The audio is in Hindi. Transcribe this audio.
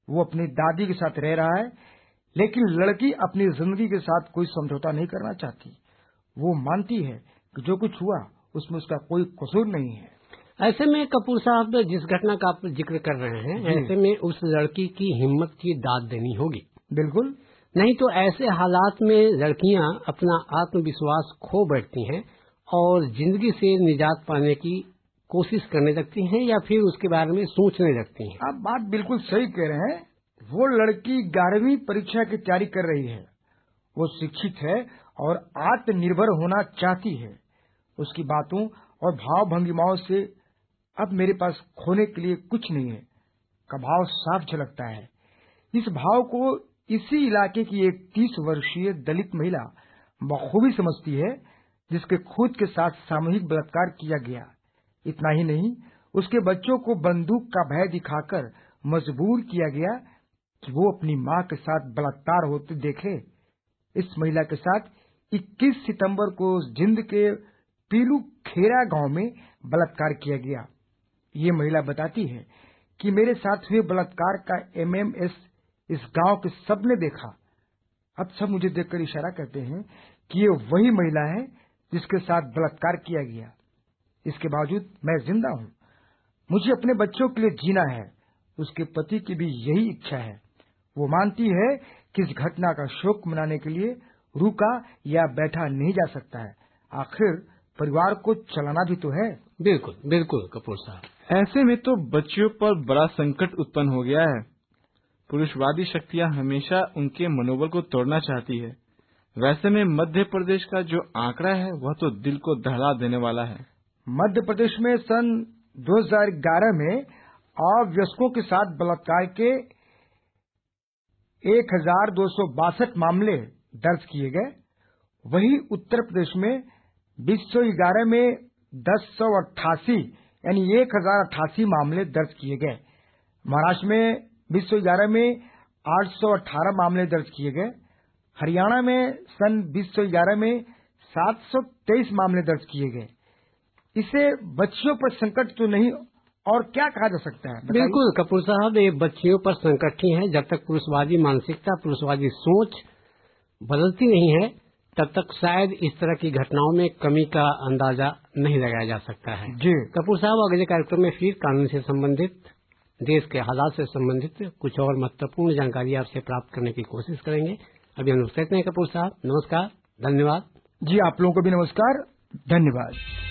वो अपनी दादी के साथ रह रहा है, लेकिन लड़की अपनी जिंदगी के साथ कोई समझौता नहीं करना चाहती। वो मानती है कि जो कुछ हुआ उसमें उसका कोई कसूर नहीं है। ऐसे में कपूर साहब, जिस घटना का आप जिक्र कर रहे हैं, ऐसे में उस लड़की की हिम्मत की दाद देनी होगी। बिल्कुल। नहीं तो ऐसे हालात में लड़कियां अपना आत्मविश्वास खो बैठती हैं और जिंदगी से निजात पाने की कोशिश करने लगती हैं या फिर उसके बारे में सोचने लगती हैं। आप बात बिल्कुल सही कह रहे हैं। वो लड़की 11वीं परीक्षा की तैयारी कर रही है। वो शिक्षित है और आत्मनिर्भर होना चाहती है। उसकी बातों और भाव भंगिमाओं से अब मेरे पास खोने के लिए कुछ नहीं है का भाव साफ झलकता है। इस भाव को इसी इलाके की एक 30 वर्षीय दलित महिला बखूबी समझती है, जिसके खुद के साथ सामूहिक बलात्कार किया गया। इतना ही नहीं, उसके बच्चों को बंदूक का भय दिखाकर मजबूर किया गया कि वो अपनी मां के साथ बलात्कार होते देखे। इस महिला के साथ 21 सितंबर को जिंद के पीलू खेरा गांव में बलात्कार किया गया। ये महिला बताती है कि मेरे साथ हुए बलात्कार का एमएमएस इस गांव के सबने देखा। अब सब मुझे देखकर इशारा करते हैं कि ये वही महिला है जिसके साथ बलात्कार किया गया। इसके बावजूद मैं जिंदा हूं। मुझे अपने बच्चों के लिए जीना है। उसके पति की भी यही इच्छा है। वो मानती है कि इस घटना का शोक मनाने के लिए रुका या बैठा नहीं जा सकता है। आखिर परिवार को चलाना भी तो है। बिल्कुल बिल्कुल कपूर साहब। ऐसे में तो बच्चियों पर बड़ा संकट उत्पन्न हो गया है। पुरुषवादी शक्तियां हमेशा उनके मनोबल को तोड़ना चाहती है। वैसे में मध्य प्रदेश का जो आंकड़ा है वह तो दिल को दहला देने वाला है। मध्य प्रदेश में सन 2011 में अवयस्कों के साथ बलात्कार के 1262 मामले दर्ज किए गए। वहीं उत्तर प्रदेश में 2011 में 1088 यानी 1088 मामले दर्ज किए गए। महाराष्ट्र में 2011 में 818 मामले दर्ज किए गए। हरियाणा में सन 2011 में 723 मामले दर्ज किए गए। इसे बच्चियों पर संकट तो नहीं और क्या कहा जा सकता है? बिल्कुल कपूर साहब, ये बच्चियों पर संकट ही है। जब तक पुरुषवादी मानसिकता, पुरुषवादी सोच बदलती नहीं है, तब तक शायद इस तरह की घटनाओं में कमी का अंदाजा नहीं लगाया जा सकता है। जी कपूर साहब, अगले कार्यक्रम में फिर कानून से संबंधित, देश के हालात से संबंधित कुछ और महत्वपूर्ण जानकारी आपसे प्राप्त करने की कोशिश करेंगे। अभी हम कहते हैं कपूर साहब, नमस्कार, धन्यवाद। जी, आप लोगों को भी नमस्कार, धन्यवाद।